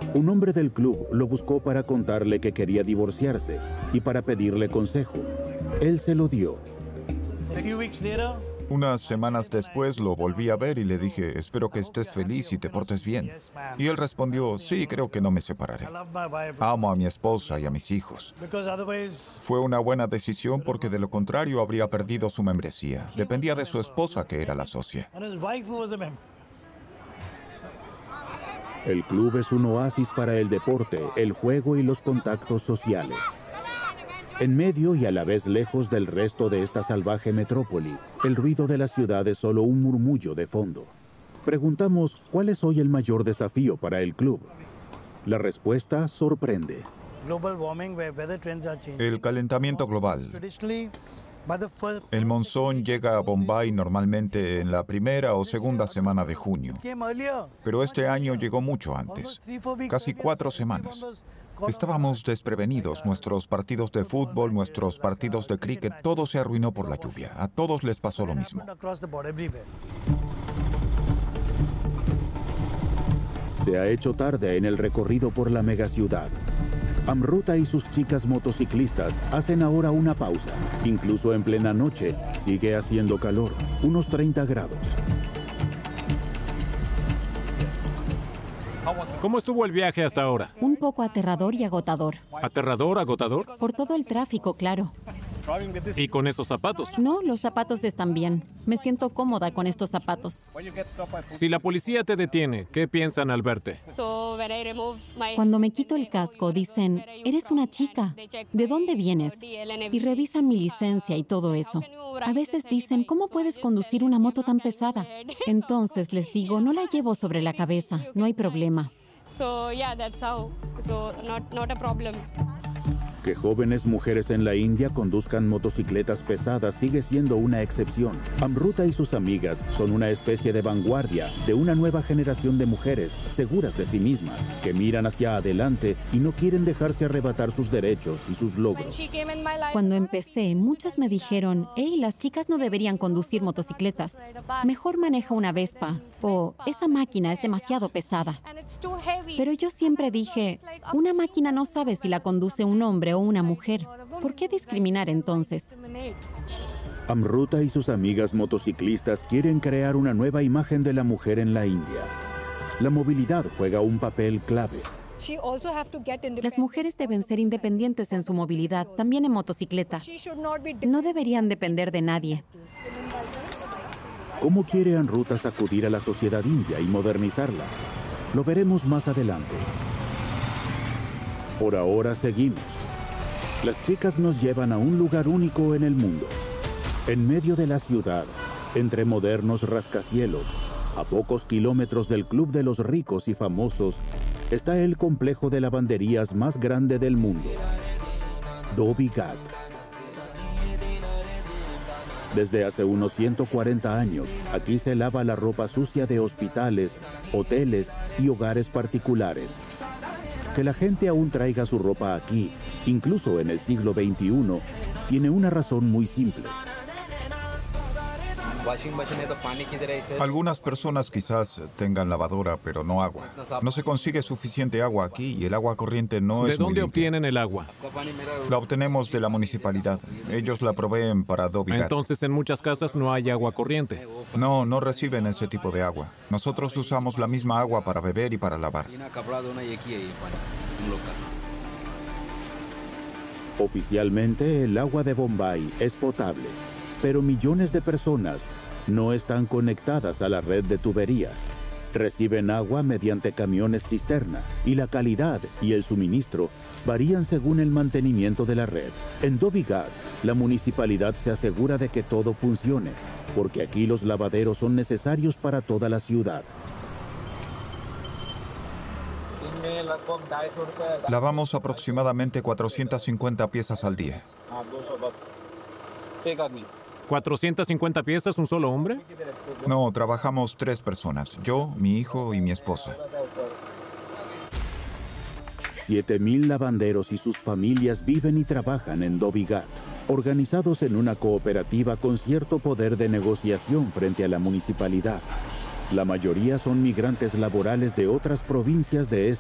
Un hombre del club lo buscó para contarle que quería divorciarse y para pedirle consejo. Él se lo dio. Unas semanas después lo volví a ver y le dije, espero que estés feliz y te portes bien. Y él respondió, sí, creo que no me separaré. Amo a mi esposa y a mis hijos. Fue una buena decisión porque de lo contrario habría perdido su membresía. Dependía de su esposa, que era la socia. El club es un oasis para el deporte, el juego y los contactos sociales. En medio y a la vez lejos del resto de esta salvaje metrópoli, el ruido de la ciudad es solo un murmullo de fondo. Preguntamos cuál es hoy el mayor desafío para el club. La respuesta sorprende. El calentamiento global. El monzón llega a Bombay normalmente en la primera o segunda semana de junio. Pero este año llegó mucho antes, casi 4 semanas. Estábamos desprevenidos. Nuestros partidos de fútbol, nuestros partidos de cricket, todo se arruinó por la lluvia. A todos les pasó lo mismo. Se ha hecho tarde en el recorrido por la megaciudad. Amruta y sus chicas motociclistas hacen ahora una pausa. Incluso en plena noche, sigue haciendo calor, unos 30 grados. ¿Cómo estuvo el viaje hasta ahora? Un poco aterrador y agotador. ¿Aterrador, agotador? Por todo el tráfico, claro. ¿Y con esos zapatos? No, los zapatos están bien. Me siento cómoda con estos zapatos. Si la policía te detiene, ¿qué piensan al verte? Cuando me quito el casco, dicen, eres una chica. ¿De dónde vienes? Y revisan mi licencia y todo eso. A veces dicen, ¿cómo puedes conducir una moto tan pesada? Entonces les digo, no la llevo sobre la cabeza, no hay problema. Que jóvenes mujeres en la India conduzcan motocicletas pesadas sigue siendo una excepción. Amruta y sus amigas son una especie de vanguardia de una nueva generación de mujeres seguras de sí mismas, que miran hacia adelante y no quieren dejarse arrebatar sus derechos y sus logros. Cuando empecé, muchos me dijeron, hey, las chicas no deberían conducir motocicletas. Mejor maneja una Vespa, o esa máquina es demasiado pesada. Pero yo siempre dije, una máquina no sabe si la conduce un hombre o una mujer. ¿Por qué discriminar entonces? Amruta y sus amigas motociclistas quieren crear una nueva imagen de la mujer en la India. La movilidad juega un papel clave. Las mujeres deben ser independientes en su movilidad, también en motocicleta. No deberían depender de nadie. ¿Cómo quiere Amruta sacudir a la sociedad india y modernizarla? Lo veremos más adelante. Por ahora seguimos. Las chicas nos llevan a un lugar único en el mundo. En medio de la ciudad, entre modernos rascacielos, a pocos kilómetros del club de los ricos y famosos, está el complejo de lavanderías más grande del mundo, Dhobi Ghat. Desde hace unos 140 años, aquí se lava la ropa sucia de hospitales, hoteles y hogares particulares. Que la gente aún traiga su ropa aquí, incluso en el siglo XXI, tiene una razón muy simple. Algunas personas quizás tengan lavadora, pero no agua. No se consigue suficiente agua aquí y el agua corriente no es ¿De muy dónde limpia. obtienen el agua? La obtenemos de la municipalidad. Ellos la proveen para Dhobi Ghat. Entonces en muchas casas no hay agua corriente. No, no reciben ese tipo de agua. Nosotros usamos la misma agua para beber y para lavar. Oficialmente, el agua de Bombay es potable, pero millones de personas no están conectadas a la red de tuberías. Reciben agua mediante camiones cisterna y la calidad y el suministro varían según el mantenimiento de la red. En Dhobi Ghat, la municipalidad se asegura de que todo funcione, porque aquí los lavaderos son necesarios para toda la ciudad. Lavamos aproximadamente 450 piezas al día. 450 piezas, ¿un solo hombre? No, trabajamos 3 personas. Yo, mi hijo y mi esposa. 7,000 lavanderos y sus familias viven y trabajan en Dhobi Ghat, organizados en una cooperativa con cierto poder de negociación frente a la municipalidad. La mayoría son migrantes laborales de otras provincias de